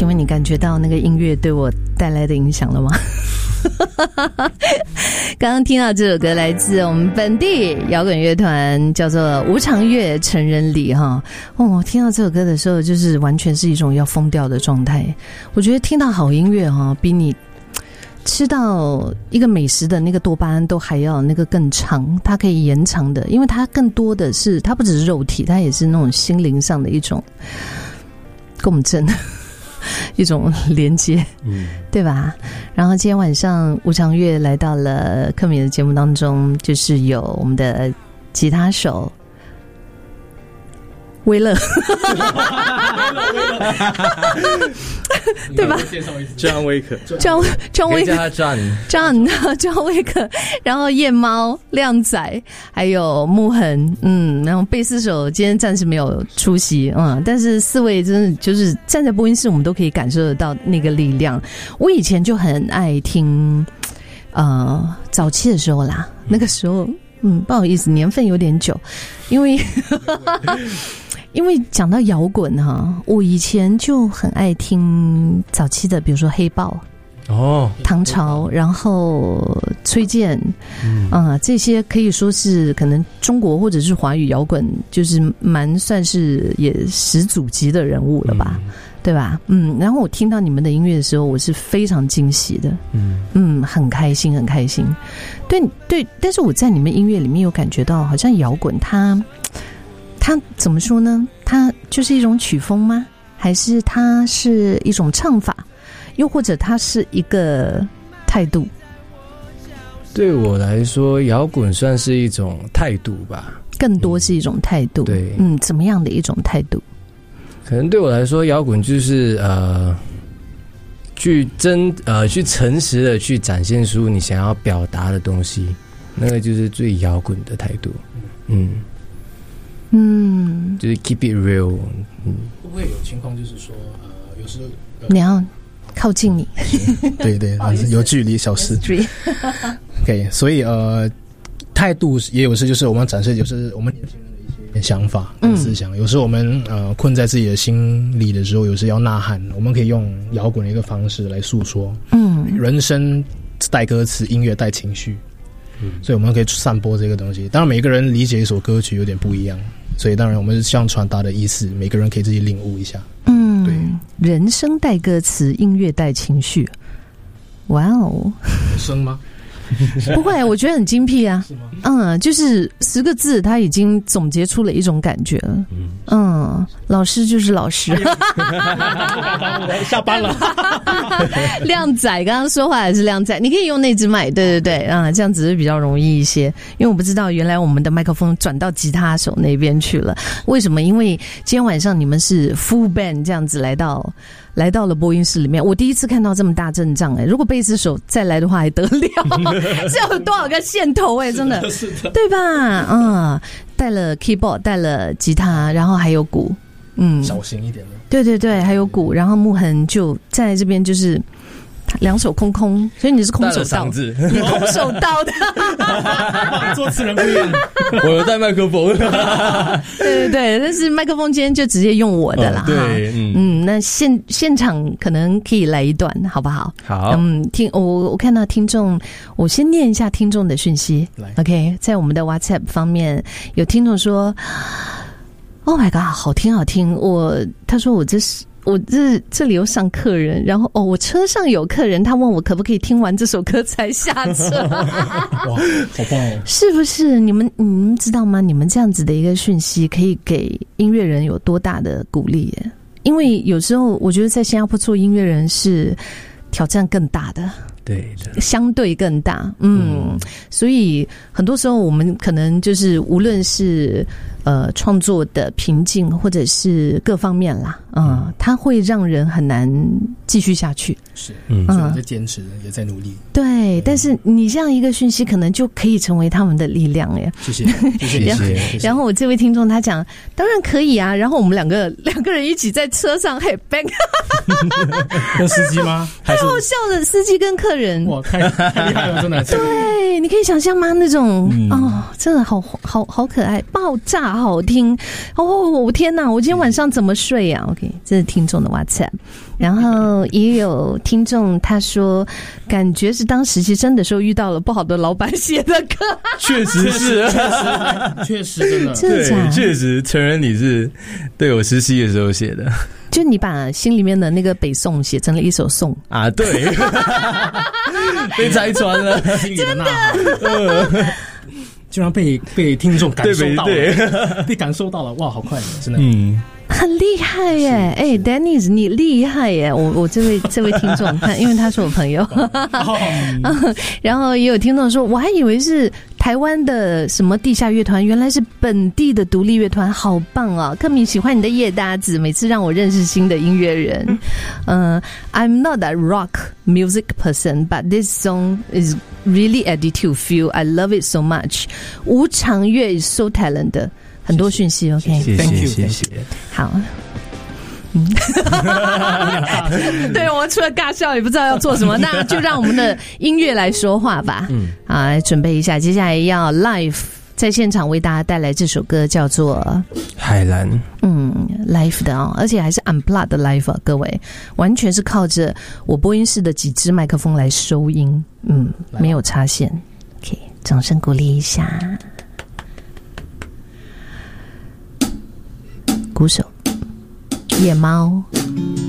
请问你感觉到那个音乐对我带来的影响了吗？刚刚听到这首歌来自我们本地摇滚乐团，叫做无常乐成人礼哈。哦，听到这首歌的时候，就是完全是一种要疯掉的状态。我觉得听到好音乐哈，比你吃到一个美食的那个多巴胺都还要那个更长，它可以延长的，因为它更多的是，它不只是肉体，它也是那种心灵上的一种共振。一种连接，对吧？然后今天晚上无常乐来到了克敏的节目当中，就是有我们的吉他手威勒，对吧 ？John Wick，John Wick， 叫他 John Wick， 然后夜猫、靓仔，还有木痕，然后贝斯手今天暂时没有出席，但是4位真的就是站在播音室，我们都可以感受得到那个力量。我以前就很爱听，早期的时候啦，那个时候，不好意思，年份有点久，因为讲到摇滚哈，我以前就很爱听早期的，比如说黑豹、唐朝，然后崔健，这些可以说是可能中国或者是华语摇滚，就是蛮算是也始祖级的人物了吧，对吧？然后我听到你们的音乐的时候，我是非常惊喜的，很开心，很开心。对，但是我在你们音乐里面有感觉到，好像摇滚它怎么说呢？它就是一种曲风吗？还是它是一种唱法？又或者它是一个态度？ 对我来说，摇滚算是一种态度吧， 更多是一种态度。 对， 怎么样的一种态度？ 可能对我来说，摇滚就是去诚实的去展现出你想要表达的东西，那个就是最摇滚的态度。就是 keep it real。 会不会有情况就是说，有时候你要靠近你， 对，有距离小事。OK， 所以态度也有时就是我们展示，就是我们年轻人的一些想法跟思想。有时候我们困在自己的心里的时候，有时要呐喊，我们可以用摇滚的一个方式来诉说。人声带歌词，音乐带情绪。所以我们可以散播这个东西。当然每个人理解一首歌曲有点不一样，所以当然我们是希望传达的意思，每个人可以自己领悟一下。对， 人声带歌词，音乐带情绪。哇哦， 有声吗？ 不会，我觉得很精辟啊。 是吗？ 就是10个字，他已经总结出了一种感觉了。老师就是老师。 下班了。 靓仔刚刚说话还是靓仔，你可以用那只麦，对，这样子是比较容易一些。因为我不知道原来我们的麦克风转到吉他手那边去了，为什么？因为今天晚上你们是 full band 这样子来到了播音室里面，我第一次看到这么大阵仗如果贝斯手再来的话还得了？是有多少个线头真的，对吧？带了 keyboard， 带了吉他，然后还有鼓， 小型一点的， 对，还有鼓，然后木痕就站在这边，就是两手空空，所以你是空手道，你空手道的， 做词人不一样。 我有带麦克风， 对，但是麦克风今天就直接用我的啦。 对， 那现场可能可以来一段，好不好？ 好， 我看到听众，我先念一下听众的讯息。OK， 在我们的 WhatsApp 方面有听众说 ，Oh my god， 好听，他说我这里有上客人，然后我车上有客人，他问我可不可以听完这首歌才下车。 哇，好棒哦！ 是不是？你们知道吗？你们这样子的一个讯息可以给音乐人有多大的鼓励耶？因为有时候我觉得在新加坡做音乐人是挑战更大的。 对的， 相对更大，所以很多时候我们可能就是无论是创作的瓶颈或者是各方面啦，它会让人很难继续下去。 是，所以我在坚持，也在努力。 对，但是你这样一个讯息，可能就可以成为他们的力量耶。 谢谢。 然后我这位听众他讲，当然可以啊。然后我们两个人一起在车上嘿 bang， 跟司机吗？ 太好笑了，司机跟客人。 哇，太厉害了，真的。 对， 你可以想象吗？那种真的好可爱，爆炸好听哦！天哪，我今天晚上怎么睡啊 ？OK， 这是听众的 WhatsApp， 然后也有听众他说，感觉是当实习生的时候遇到了不好的老板写的歌， 确实是， 确实真的， 对，确实承认你是对我实习的时候写的。 就你把心里面的那个北宋写成了一首颂啊，对，被拆穿了， 真的， 居然被听众感受到了，被感受到了，哇，好快，真的， 很厉害耶！Dennis， 你厉害耶！我这位听众，因为他是我朋友，然后也有听众说，我还以为是台湾的什么地下乐团，原来是本地的独立乐团，好棒啊！克敏喜欢你的夜搭子，每次让我认识新的音乐人。I'm not a rock music person, but this song is really attitude feel. I love it so much. 吴长月 is so talented. 很多讯息 ，OK， 谢谢。 好，对，我除了尬笑也不知道要做什么，那就让我们的音乐来说话吧。好，来准备一下，接下来要 live 在现场为大家带来这首歌，叫做《 海蓝》。 live 的而且还是 unplugged 的 live， 各位完全是靠着我播音室的几支麦克风来收音，没有插线。OK， 掌声鼓励一下。鼓手夜猫